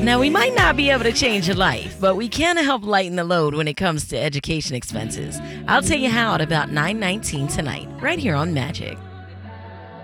Now, we might not be able to change your life, but we can help lighten the load when it comes to education expenses. I'll tell you how at about 9:19 tonight, right here on Magic.